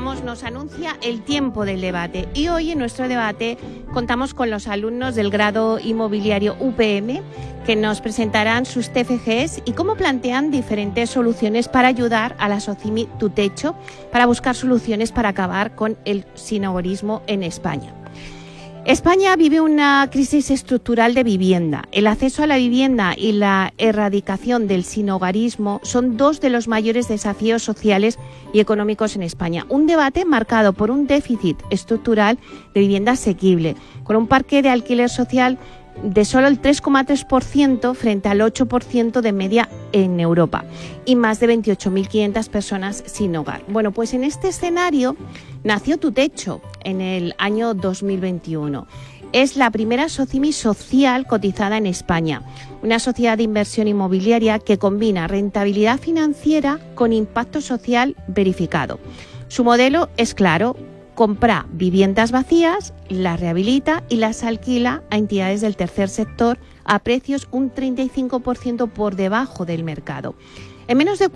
nos anuncia el tiempo del debate y hoy en nuestro debate contamos con los alumnos del grado inmobiliario UPM que nos presentarán sus TFGs y cómo plantean diferentes soluciones para ayudar a la Socimi Tu Techo para buscar soluciones para acabar con el sinhogarismo en España. España vive una crisis estructural de vivienda. El acceso a la vivienda y la erradicación del sinhogarismo son dos de los mayores desafíos sociales y económicos en España. Un debate marcado por un déficit estructural de vivienda asequible, con un parque de alquiler social de solo el 3,3% frente al 8% de media en Europa y más de 28.500 personas sin hogar. Bueno, pues en este escenario nació Tu Techo en el año 2021. Es la primera Socimi social cotizada en España, una sociedad de inversión inmobiliaria que combina rentabilidad financiera con impacto social verificado. Su modelo es claro: compra viviendas vacías, las rehabilita y las alquila a entidades del tercer sector a precios un 35% por debajo del mercado. En menos de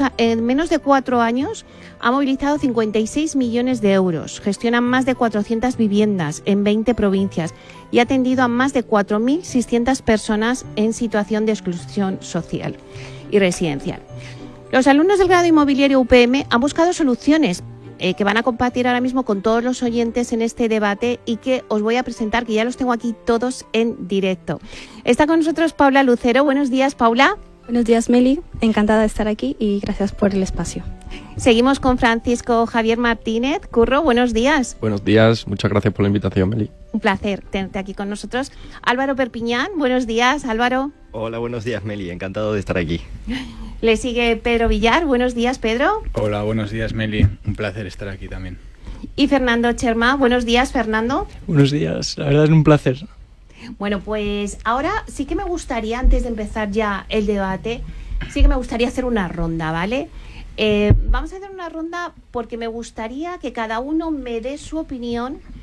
4 años ha movilizado 56 millones de euros, gestiona más de 400 viviendas en 20 provincias y ha atendido a más de 4.600 personas en situación de exclusión social y residencial. Los alumnos del grado inmobiliario UPM han buscado soluciones que van a compartir ahora mismo con todos los oyentes en este debate y que os voy a presentar, que ya los tengo aquí todos en directo. Está con nosotros Paula Lucero. Buenos días, Paula. Buenos días, Meli. Encantada de estar aquí y gracias por el espacio. Seguimos con Francisco Javier Martínez. Curro, buenos días. Buenos días, muchas gracias por la invitación, Meli. Un placer tenerte aquí con nosotros. Álvaro Perpiñán, buenos días, Álvaro. Hola, buenos días, Meli. Encantado de estar aquí. Le sigue Pedro Villar. Buenos días, Pedro. Hola, buenos días, Meli. Un placer estar aquí también. Y Fernando Cherma. Buenos días, Fernando. Buenos días, la verdad es un placer. Bueno, pues ahora sí que me gustaría, antes de empezar ya el debate, sí que me gustaría hacer una ronda, ¿vale? Vamos a hacer una ronda porque me gustaría que cada uno me dé su opinión